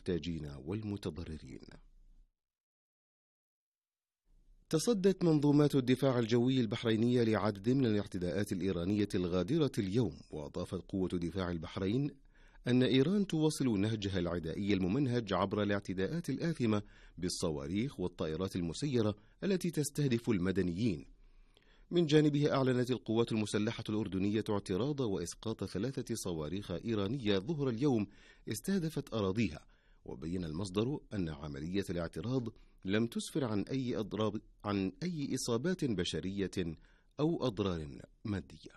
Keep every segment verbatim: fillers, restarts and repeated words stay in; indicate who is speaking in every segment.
Speaker 1: المحتاجين والمتضررين. تصدت منظومات الدفاع الجوي البحرينية لعدد من الاعتداءات الإيرانية الغادرة اليوم، وأضافت قوة دفاع البحرين أن إيران تواصل نهجها العدائي الممنهج عبر الاعتداءات الآثمة بالصواريخ والطائرات المسيرة التي تستهدف المدنيين. من جانبها أعلنت القوات المسلحة الأردنية اعتراض وإسقاط ثلاثة صواريخ إيرانية ظهر اليوم استهدفت أراضيها، وبين المصدر أن عملية الاعتراض لم تسفر عن أي أضراب عن أي إصابات بشرية أو أضرار مادية.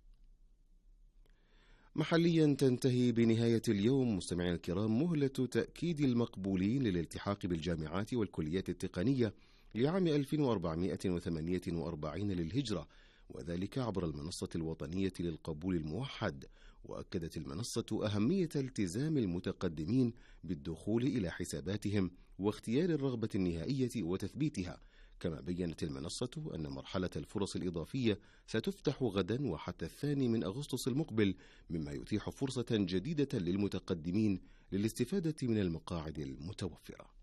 Speaker 1: محليا، تنتهي بنهاية اليوم مستمعينا الكرام مهلة تأكيد المقبولين للالتحاق بالجامعات والكليات التقنية لعام ألف وأربعمائة وثمانية وأربعين للهجرة، وذلك عبر المنصة الوطنية للقبول الموحد. وأكدت المنصة أهمية التزام المتقدمين بالدخول إلى حساباتهم واختيار الرغبة النهائية وتثبيتها. كما بيّنت المنصة أن مرحلة الفرص الإضافية ستفتح غدا وحتى الثاني من أغسطس المقبل، مما يتيح فرصة جديدة للمتقدمين للاستفادة من المقاعد المتوفرة.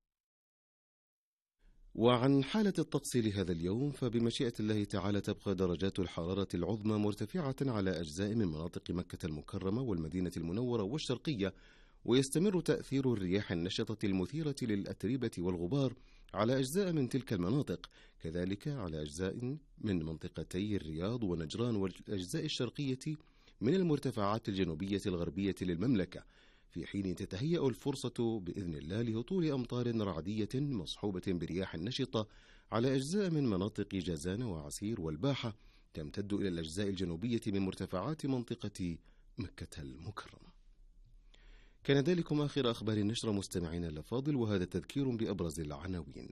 Speaker 1: وعن حالة الطقس لهذا اليوم، فبمشيئة الله تعالى تبقى درجات الحرارة العظمى مرتفعة على أجزاء من مناطق مكة المكرمة والمدينة المنورة والشرقية، ويستمر تأثير الرياح النشطة المثيرة للأتربة والغبار على أجزاء من تلك المناطق، كذلك على أجزاء من منطقتي الرياض ونجران والأجزاء الشرقية من المرتفعات الجنوبية الغربية للمملكة، في حين تتهيأ الفرصة بإذن الله لهطول أمطار رعدية مصحوبة برياح نشطة على أجزاء من مناطق جازان وعسير والباحة، تمتد إلى الأجزاء الجنوبية من مرتفعات منطقة مكة المكرمة. كان ذلكم آخر أخبار النشرة مستمعينا الأفاضل، وهذا تذكير بأبرز العناوين.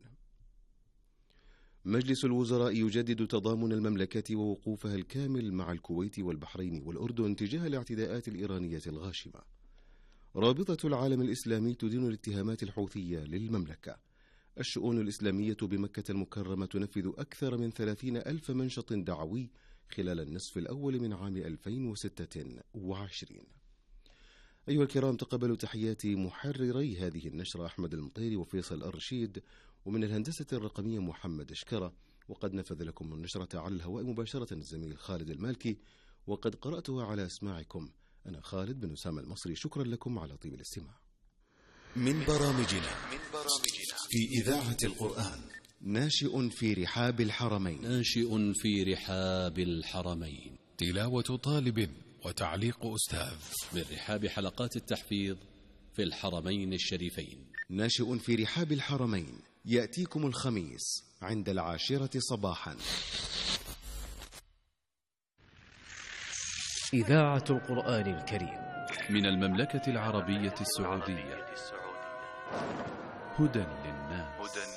Speaker 1: مجلس الوزراء يجدد تضامن المملكة ووقوفها الكامل مع الكويت والبحرين والأردن تجاه الاعتداءات الإيرانية الغاشمة. رابطة العالم الإسلامي تدين الاتهامات الحوثية للمملكة. الشؤون الإسلامية بمكة المكرمة تنفذ أكثر من ثلاثين ألف منشط دعوي خلال النصف الأول من عام ألفين وستة وعشرين. أيها الكرام، تقبلوا تحيات محرري هذه النشرة أحمد المطيري وفيصل الرشيد، ومن الهندسة الرقمية محمد أشكرة، وقد نفذ لكم النشرة على الهواء مباشرة الزميل خالد المالكي، وقد قرأتها على أسماعكم أنا خالد بن أسامة المصري. شكرا لكم على طيب الاستماع.
Speaker 2: من برامجنا من برامجنا في إذاعة القرآن.
Speaker 1: ناشئ في رحاب الحرمين.
Speaker 3: ناشئ في رحاب الحرمين.
Speaker 2: تلاوة طالب وتعليق أستاذ
Speaker 3: من رحاب حلقات التحفيظ في الحرمين الشريفين.
Speaker 1: ناشئ في رحاب الحرمين يأتيكم الخميس عند العاشرة صباحا.
Speaker 4: إذاعة القرآن الكريم
Speaker 5: من المملكة العربية السعودية. هدى للناس.